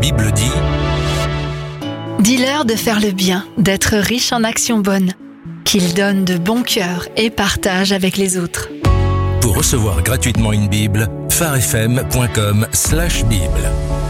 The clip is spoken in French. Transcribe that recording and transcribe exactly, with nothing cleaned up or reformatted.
Bible dit. Dis-leur de faire le bien, d'être riche en actions bonnes, qu'ils donnent de bon cœur et partagent avec les autres. Pour recevoir gratuitement une Bible, phare f m point com slash bible.